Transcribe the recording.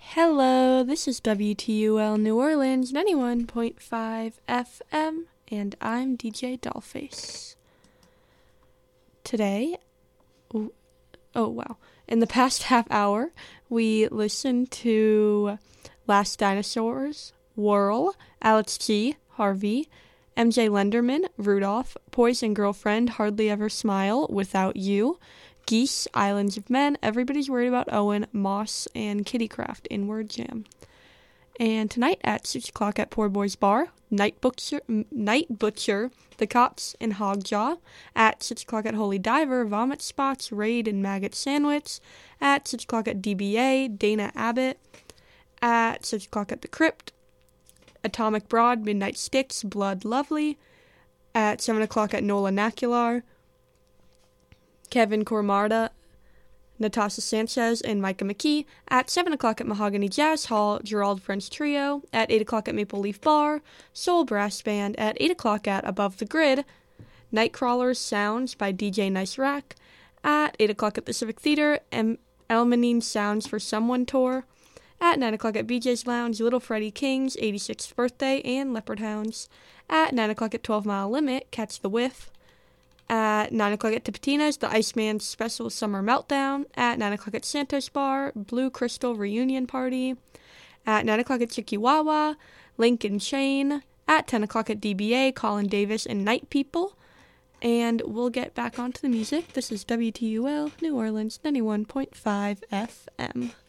Hello, this is WTUL New Orleans 91.5 FM, and I'm DJ Dollface. Today, in the past half hour, we listened to Last Dinosaurs, Whirl, Alex G, Harvey, MJ Lenderman, Rudolph, Poison Girlfriend, Hardly Ever Smile, Without You, Geese, Islands of Men, Everybody's Worried About Owen, Moss, and Kittycraft in Word Jam. And tonight at 6 o'clock at Poor Boys Bar, Night Butcher, The Cops, and Hogjaw. At 6 o'clock at Holy Diver, Vomit Spots, Raid, and Maggot Sandwich. At 6 o'clock at DBA, Dana Abbott. At 6 o'clock at The Crypt, Atomic Broad, Midnight Sticks, Blood Lovely. At 7 o'clock at Nola Nacular, Kevin Cormarda, Natasha Sanchez, and Micah McKee. At 7 o'clock at Mahogany Jazz Hall, Gerald French Trio. At 8 o'clock at Maple Leaf Bar, Soul Brass Band. At 8 o'clock at Above the Grid, Nightcrawlers Sounds by DJ Nice Rack. At 8 o'clock at the Civic Theater, Elmenine Sounds for Someone Tour. At 9 o'clock at BJ's Lounge, Little Freddie King's 86th birthday, and Leopard Hounds. At 9 o'clock at 12 Mile Limit, Catch the Whiff. At 9 o'clock at Tipitina's, the Iceman's Special Summer Meltdown. At 9 o'clock at Santos Bar, Blue Crystal Reunion Party. At 9 o'clock at Chikiwawa, Lincoln Chain. At 10 o'clock at DBA, Colin Davis and Night People. And we'll get back onto the music. This is WTUL New Orleans 91.5 FM.